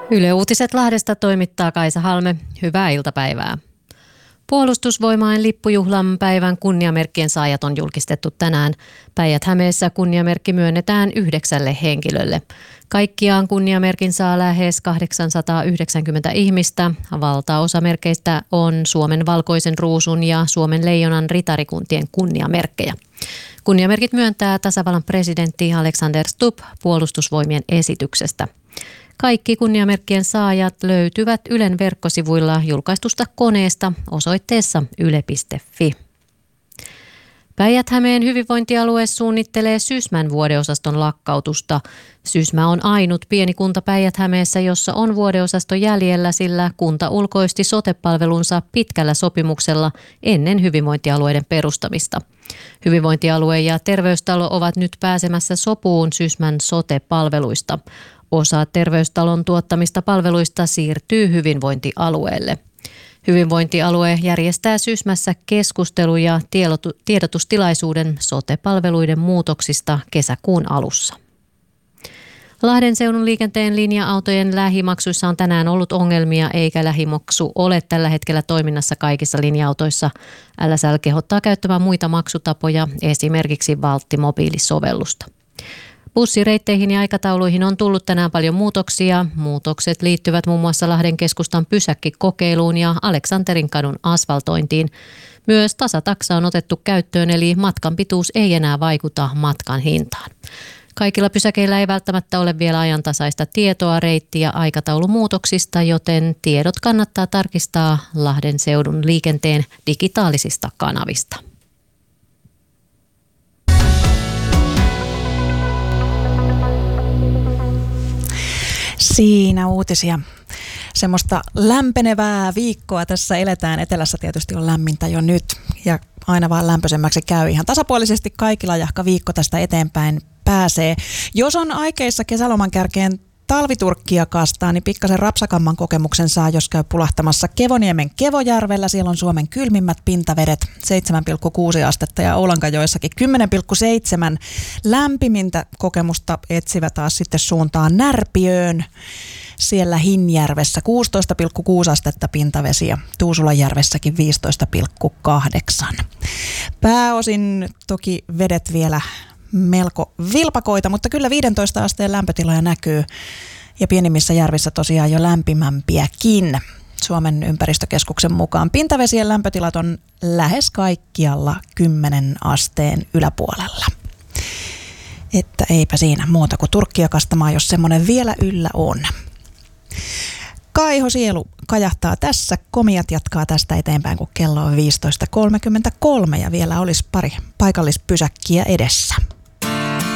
Yle Uutiset Lahdesta toimittaa Kaisa Halme. Hyvää iltapäivää. Puolustusvoimain lippujuhlan päivän kunniamerkkien saajat on julkistettu tänään. Päijät-Hämeessä kunniamerkki myönnetään 9 henkilölle. Kaikkiaan kunniamerkin saa lähes 890 ihmistä. Valtaosa merkeistä on Suomen valkoisen ruusun ja Suomen leijonan ritarikuntien kunniamerkkejä. Kunniamerkit myöntää tasavallan presidentti Alexander Stubb Puolustusvoimien esityksestä. Kaikki kunniamerkkien saajat löytyvät Ylen verkkosivuilla julkaistusta koneesta osoitteessa yle.fi. Päijät-Hämeen hyvinvointialue suunnittelee Sysmän vuodeosaston lakkautusta. Sysmä on ainut pieni kunta Päijät-Hämeessä, jossa on vuodeosasto jäljellä, sillä kunta ulkoisti sote-palvelunsa pitkällä sopimuksella ennen hyvinvointialueiden perustamista. Hyvinvointialue ja terveystalo ovat nyt pääsemässä sopuun Sysmän sote-palveluista. Osa terveystalon tuottamista palveluista siirtyy hyvinvointialueelle. Hyvinvointialue järjestää Sysmässä keskustelu- ja tiedotustilaisuuden sote-palveluiden muutoksista kesäkuun alussa. Lahden seudun liikenteen linja-autojen lähimaksuissa on tänään ollut ongelmia, eikä lähimaksu ole tällä hetkellä toiminnassa kaikissa linja-autoissa. LSL kehottaa käyttämään muita maksutapoja, esimerkiksi Valtti-mobiilisovellusta. Bussireitteihin ja aikatauluihin on tullut tänään paljon muutoksia. Muutokset liittyvät muun muassa Lahden keskustan pysäkkikokeiluun ja Aleksanterinkadun asfaltointiin. Myös tasataksa on otettu käyttöön, eli matkan pituus ei enää vaikuta matkan hintaan. Kaikilla pysäkeillä ei välttämättä ole vielä ajantasaista tietoa reitti- ja aikataulumuutoksista, joten tiedot kannattaa tarkistaa Lahden seudun liikenteen digitaalisista kanavista. Siinä uutisia. Semmoista lämpenevää viikkoa tässä eletään. Etelässä tietysti on lämmintä jo nyt ja aina vaan lämpöisemmäksi käy ihan tasapuolisesti kaikilla, jahka viikko tästä eteenpäin pääsee. Jos on aikeissa kesäloman kärkeen talviturkkia kastaa, niin pikkasen rapsakamman kokemuksen saa, jos käy pulahtamassa Kevoniemen Kevojärvellä. Siellä on Suomen kylmimmät pintavedet, 7,6 astetta ja Oulankajoessakin 10,7. Lämpimintä kokemusta etsivä taas sitten suuntaan Närpiöön. Siellä Hinjärvessä 16,6 astetta pintavesi ja Tuusulanjärvessäkin 15,8. Pääosin toki vedet vielä melko vilpakoita, mutta kyllä 15 asteen lämpötiloja näkyy ja pienimmissä järvissä tosiaan jo lämpimämpiäkin. Suomen ympäristökeskuksen mukaan pintavesien lämpötilat on lähes kaikkialla 10 asteen yläpuolella. Että eipä siinä muuta kuin turkkia kastamaan, jos semmoinen vielä yllä on. Kaiho Sielu kajahtaa tässä. Komiat jatkaa tästä eteenpäin, kun kello on 15.33 ja vielä olisi pari paikallispysäkkiä edessä.